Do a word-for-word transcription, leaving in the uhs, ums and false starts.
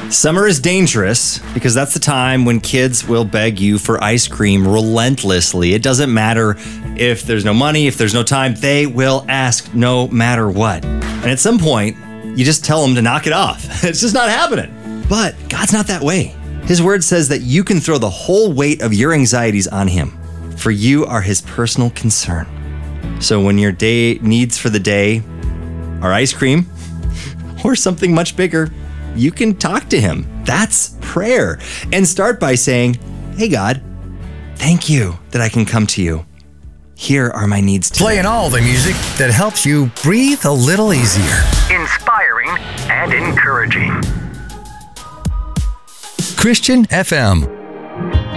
Summer is dangerous because that's the time when kids will beg you for ice cream relentlessly. It doesn't matter if there's no money, if there's no time, they will ask no matter what. And at some point, you just tell them to knock it off. It's just not happening. But God's not that way. His word says that you can throw the whole weight of your anxieties on him, for you are his personal concern. So when your day needs for the day are ice cream or something much bigger, you can talk to him. That's prayer. And start by saying, hey, God, thank you that I can come to you. Here are my needs today. Playing all the music that helps you breathe a little easier. Inspiring and encouraging. Christian F M.